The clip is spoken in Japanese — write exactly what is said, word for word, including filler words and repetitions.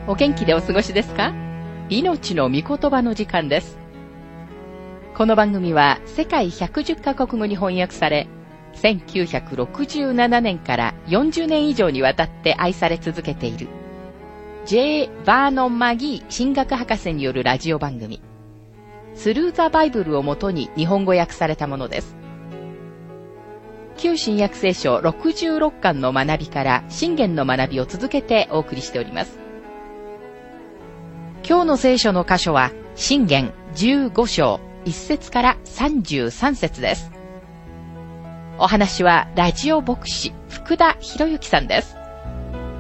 お元気でお過ごしですか？命の御言葉の時間です。この番組は世界ひゃくじゅっカ国語に翻訳され、せんきゅうひゃくろくじゅうななねんからよんじゅうねん以上にわたって愛され続けている J. バーノン・マギー神学博士によるラジオ番組、スルー・ザ・バイブルをもとに日本語訳されたものです。旧新約聖書ろくじゅうろっかんの学びから箴言の学びを続けてお送りしております。今日の聖書の箇所は箴言じゅうごしょういっせつからさんじゅうさんせつです。お話はラジオ牧師福田博之さんです。